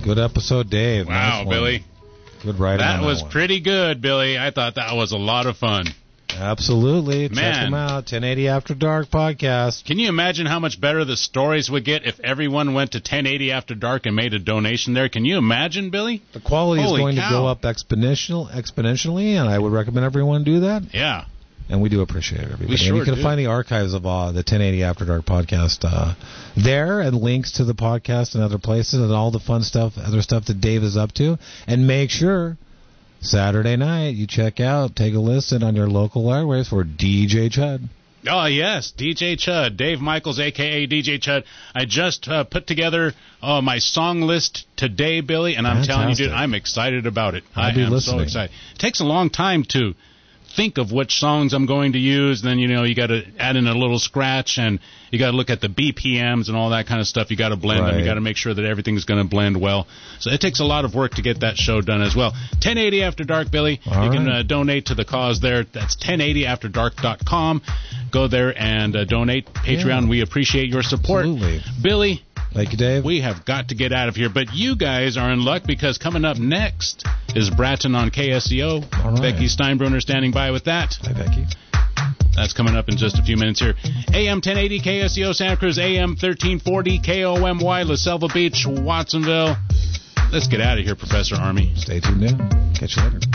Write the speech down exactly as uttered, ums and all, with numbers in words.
Good episode, Dave. Wow, nice Billy. Good writing. That on that was one. pretty good, Billy. I thought that was a lot of fun. Absolutely. Man. Check them out. ten eighty After Dark podcast. Can you imagine how much better the stories would get if everyone went to ten eighty After Dark and made a donation there? Can you imagine, Billy? The quality Holy is going cow. to go up exponential, exponentially, and I would recommend everyone do that. Yeah. And we do appreciate it, everybody. We sure and you can do. find the archives of uh, the ten eighty After Dark podcast uh, there, and links to the podcast and other places, and all the fun stuff, other stuff that Dave is up to. And make sure Saturday night you check out, take a listen on your local airwaves for D J Chud. Oh, yes, D J Chud, Dave Michaels, a k a. D J Chud. I just uh, put together uh, my song list today, Billy, and I'm Fantastic. telling you, dude, I'm excited about it. I'll I be am listening. so excited. It takes a long time to think of which songs I'm going to use. Then, you know, you got to add in a little scratch, and you got to look at the B P Ms and all that kind of stuff. You got to blend them. Right. You got to make sure that everything's going to blend well. So it takes a lot of work to get that show done as well. ten eighty After Dark, Billy. All you can right. uh, donate to the cause there. That's ten eighty after dark dot com. Go there and uh, donate. Patreon, Yeah. we appreciate your support. Absolutely. Billy, Thank you, Dave. we have got to get out of here, but you guys are in luck because coming up next is Bratton on K S C O. All right. Becky Steinbruner standing by with that. Hi, Becky. That's coming up in just a few minutes here. A M ten eighty K S C O Santa Cruz, A M thirteen forty K O M Y La Selva Beach, Watsonville. Let's get out of here, Professor Army. Stay tuned in. Catch you later.